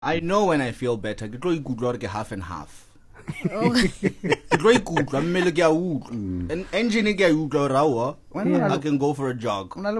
I know when I feel better. Ke tlo ikutlwa ke half and half. Oh. Ke tlo ikutlwa mmele ke a utlwa. And engine ke a utlwa rawa. I can go for a jog. Wait.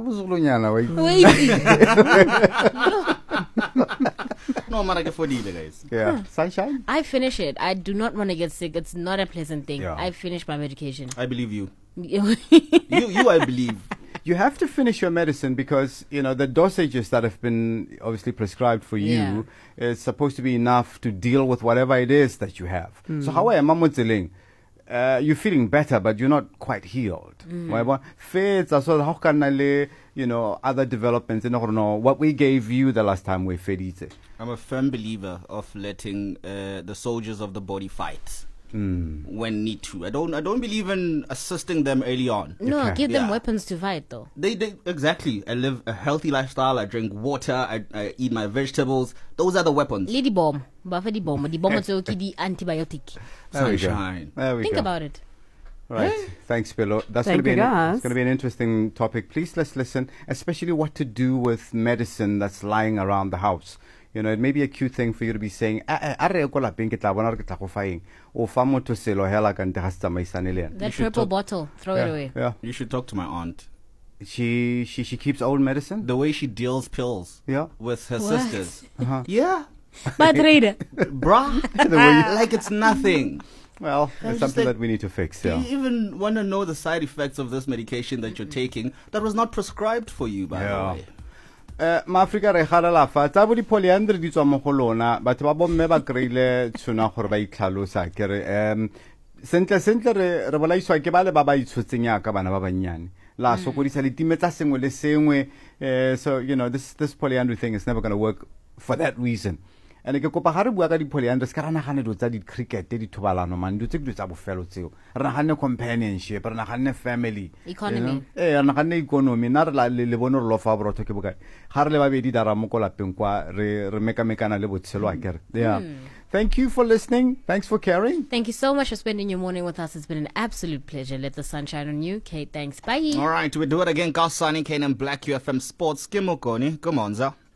No, mara ke fodile guys. Yeah. Sunshine? I finish it. I do not want to get sick. It's not a pleasant thing. Yeah. I finish my medication. I believe you. You You I believe. You have to finish your medicine because, you know, the dosages that have been obviously prescribed for you is supposed to be enough to deal with whatever it is that you have. So how am I you're feeling better, but you're not quite healed. Faith, so how can I, you know, other developments, what we gave you the last time we fed it. I'm a firm believer of letting the soldiers of the body fight. When need to. I don't believe in assisting them early on. No, Okay. give them Yeah. weapons to fight though. They exactly. I live a healthy lifestyle. I drink water. I eat my vegetables. Those are the weapons. Lady bomb. Buffet the bomb. The bomb is okay, the antibiotic. There we go. Sunshine. There we Think go. about it. Right. Thanks, Pillow. That's Thank going to be you, guys. it's going to be an interesting topic. Please let's listen, especially what to do with medicine that's lying around the house. You know, it may be a cute thing for you to be saying, That purple bottle, throw it away. Yeah. You should talk to my aunt. She keeps old medicine? The way she deals pills Yeah. with her What? sisters. Uh-huh. Yeah. But reader. Bruh. Like it's nothing. Well, I'm it's just something like, that we need to fix, Do yeah. you even want to know the side effects of this medication that you're taking that was not prescribed for you, by the way? Maafrika re galala fa tsa bo di polyandry di tswa mo go lona batho ba bomme ba kreile tshona gore ba itlhalosa ke re sentle re bolaiswa ke bale ba ba itshotseng ya ka bana ba bannyane la sokodisa le timetsa sengwe le sengwe so you know this polyandry thing is never going to work for that reason. And ke kopa ga re bua ka di polyandry se ka rana gane do tsa di cricket di thobalano man do tse tsa bofelo tseo re nagane companionship re nagane family Economy. re nagane economy na re le bone re lo fa borotho ke bokae ga re le babedi dara mo kolapeng kwa re mekana le botshelo a kere. Yeah. Thank you for listening. Thanks for caring. Thank you so much for spending your morning with us. It's been an absolute pleasure. Let the sun shine on you. Kate, thanks. Bye. All right, we do it again. Kasani, Kane and Black UFM Sports. Kimokoni. Come on, Za.